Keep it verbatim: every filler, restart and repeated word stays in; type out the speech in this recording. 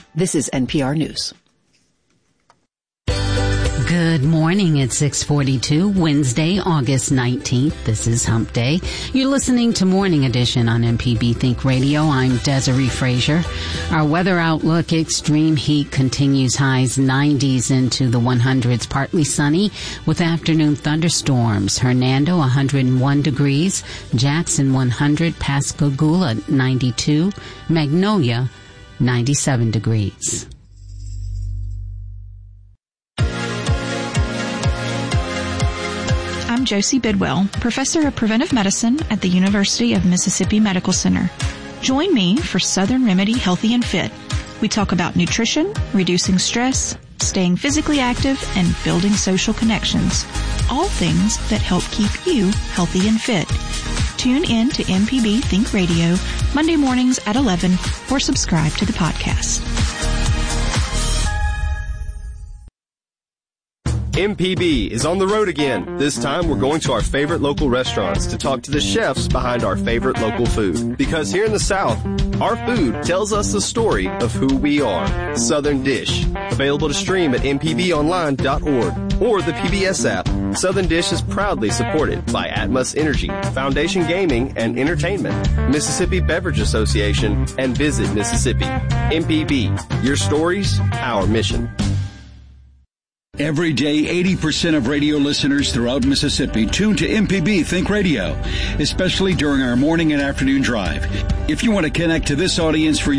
This is N P R News. Good morning. It's six forty-two, Wednesday, August nineteenth. This is Hump Day. You're listening to Morning Edition on M P B Think Radio. I'm Desiree Frazier. Our weather outlook: extreme heat continues, highs nineties into the hundreds, partly sunny with afternoon thunderstorms. Hernando, one hundred one degrees. Jackson, one hundred. Pascagoula, ninety-two. Magnolia, ninety-seven degrees. I'm Josie Bidwell, Professor of Preventive Medicine at the University of Mississippi Medical Center. Join me for Southern Remedy Healthy and Fit. We talk about nutrition, reducing stress, staying physically active, and building social connections. All things that help keep you healthy and fit. Tune in to M P B Think Radio Monday mornings at eleven or subscribe to the podcast. M P B is on the road again. This time we're going to our favorite local restaurants to talk to the chefs behind our favorite local food. Because here in the South, our food tells us the story of who we are. Southern Dish. Available to stream at m p b online dot org or the P B S app. Southern Dish is proudly supported by Atmos Energy, Foundation Gaming and Entertainment, Mississippi Beverage Association, and Visit Mississippi. M P B. Your stories, our mission. Every day, eighty percent of radio listeners throughout Mississippi tune to M P B Think Radio, especially during our morning and afternoon drive. If you want to connect to this audience for your